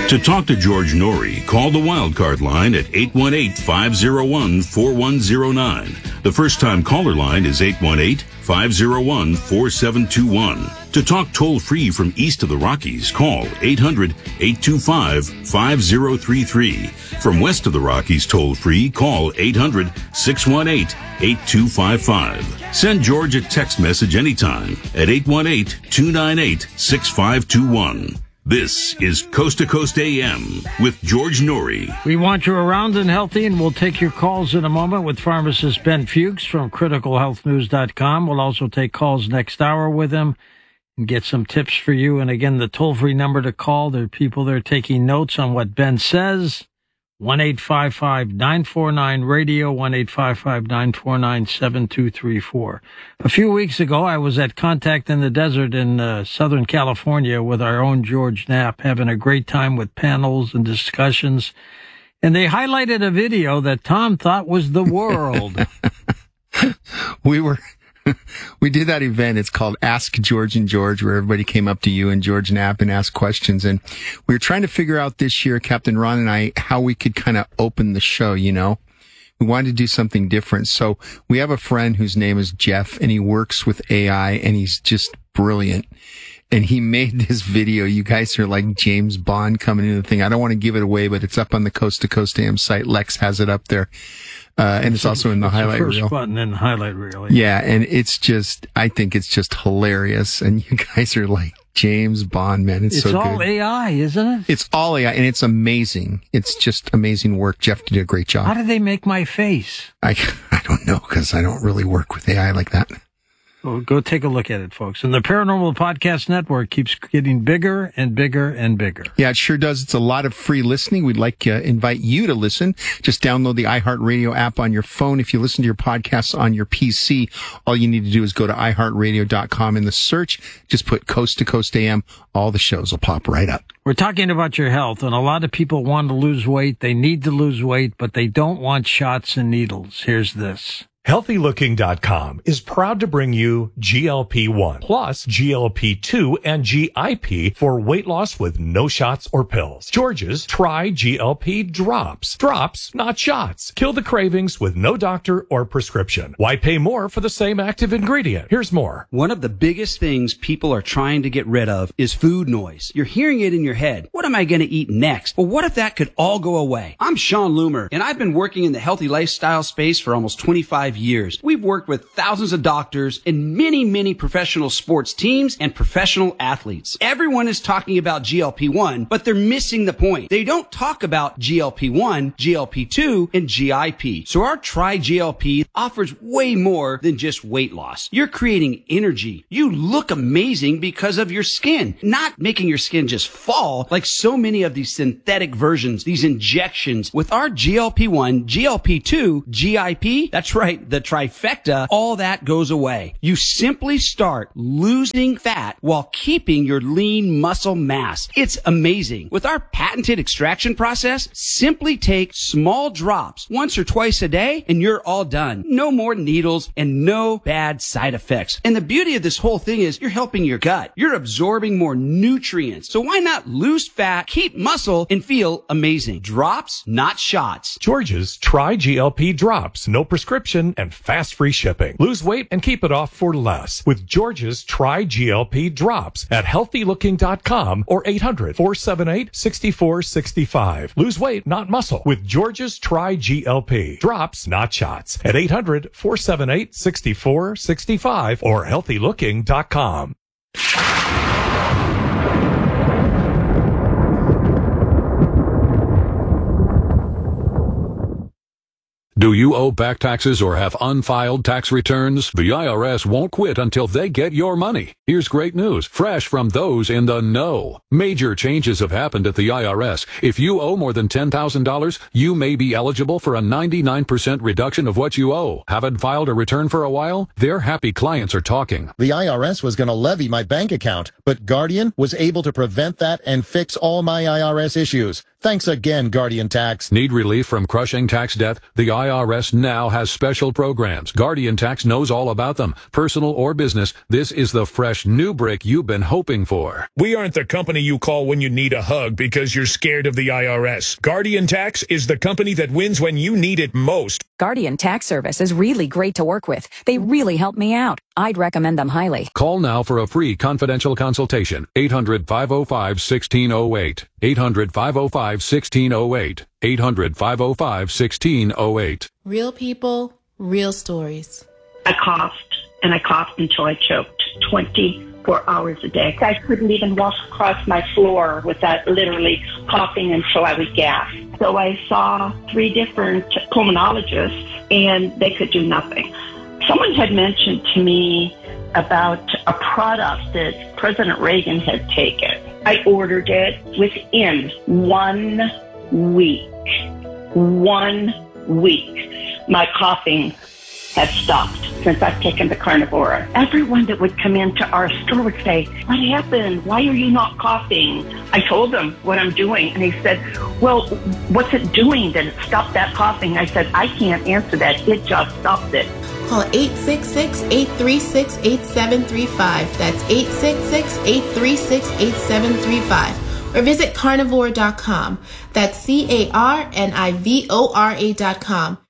To talk to George Norrie, call the Wildcard line at 818-501-4109. The first-time caller line is 818-501-4721. To talk toll-free from east of the Rockies, call 800-825-5033. From west of the Rockies toll-free, call 800-618-8255. Send George a text message anytime at 818-298-6521. This is Coast to Coast AM with George Norrie. We want you around and healthy, and we'll take your calls in a moment with pharmacist Ben Fuchs from criticalhealthnews.com. We'll also take calls next hour with him and get some tips for you. And again, the toll-free number to call, there are people there taking notes on what Ben says. 1-855-949-RADIO, 1-855-949-7234. A few weeks ago, I was at Contact in the Desert in Southern California with our own George Knapp, having a great time with panels and discussions. And they highlighted a video that Tom thought was the world. We did that event. It's called Ask George and George, where everybody came up to you and George Knapp and asked questions. And we were trying to figure out this year, Captain Ron and I, how we could kind of open the show, you know. We wanted to do something different. So we have a friend whose name is Jeff, and he works with AI, and he's just brilliant. And he made this video. You guys are like James Bond coming into the thing. I don't want to give it away, but it's up on the Coast to Coast AM site. Lex has it up there. And it's also in the highlight reel. First button in the highlight reel. Yeah, and it's just, I think it's just hilarious. And you guys are like James Bond, man. It's so good. It's all AI, isn't it? It's all AI, and it's amazing. It's just amazing work. Jeff did a great job. How did they make my face? I don't know, because I don't really work with AI like that. Well, go take a look at it, folks. And the Paranormal Podcast Network keeps getting bigger and bigger and bigger. Yeah, it sure does. It's a lot of free listening. We'd like to invite you to listen. Just download the iHeartRadio app on your phone. If you listen to your podcasts on your PC, all you need to do is go to iHeartRadio.com in the search. Just put Coast to Coast AM. All the shows will pop right up. We're talking about your health, and a lot of people want to lose weight. They need to lose weight, but they don't want shots and needles. Here's this. HealthyLooking.com is proud to bring you GLP-1 plus GLP-2 and GIP for weight loss with no shots or pills. George's Try GLP Drops. Drops, not shots. Kill the cravings with no doctor or prescription. Why pay more for the same active ingredient? Here's more. One of the biggest things people are trying to get rid of is food noise. You're hearing it in your head. What am I going to eat next? Well, what if that could all go away? I'm Sean Loomer, and I've been working in the healthy lifestyle space for almost 25 years. We've worked with thousands of doctors and many professional sports teams and professional athletes. Everyone is talking about GLP-1, but they're missing the point. They don't talk about GLP-1, GLP-2, and GIP. So our Try GLP offers way more than just weight loss. You're creating energy. You look amazing because of your skin, not making your skin just fall like so many of these synthetic versions, these injections. With our GLP-1, GLP-2, GIP, that's right, the trifecta, all that goes away. You simply start losing fat while keeping your lean muscle mass. It's amazing. With our patented extraction process, simply take small drops once or twice a day and you're all done. No more needles and no bad side effects. And the beauty of this whole thing is you're helping your gut. You're absorbing more nutrients. So why not lose fat, keep muscle, and feel amazing? Drops, not shots. George's Try GLP Drops. No prescription and fast free shipping. Lose weight and keep it off for less with George's Try GLP Drops at healthylooking.com or 800-478-6465. Lose weight, not muscle with George's Try GLP Drops, not shots at 800-478-6465 or healthylooking.com. Do you owe back taxes or have unfiled tax returns? The IRS won't quit until they get your money. Here's great news, fresh from those in the know. Major changes have happened at the IRS. If you owe more than $10,000, you may be eligible for a 99% reduction of what you owe. Haven't filed a return for a while? Their happy clients are talking. The IRS was going to levy my bank account, but Guardian was able to prevent that and fix all my IRS issues. Thanks again, Guardian Tax. Need relief from crushing tax debt? The IRS now has special programs. Guardian Tax knows all about them. Personal or business, this is the fresh new break you've been hoping for. We aren't the company you call when you need a hug because you're scared of the IRS. Guardian Tax is the company that wins when you need it most. Guardian Tax Service is really great to work with. They really help me out. I'd recommend them highly. Call now for a free confidential consultation. 800-505-1608. 800-505-1608. 800-505-1608. Real people, real stories. I coughed, and I coughed until I choked 24 hours a day. I couldn't even walk across my floor without literally coughing until I would gasp. So I saw 3 different pulmonologists, and they could do nothing. Someone had mentioned to me about a product that President Reagan had taken. I ordered it within 1 week. 1 week. My coughing has stopped since I've taken the Carnivora. Everyone that would come into our store would say, "What happened? Why are you not coughing?" I told them what I'm doing, and they said, "Well, what's it doing that it stopped that coughing?" I said, "I can't answer that. It just stopped it." Call 866-836-8735. That's 866-836-8735. Or visit carnivore.com. That's CARNIVORA.com.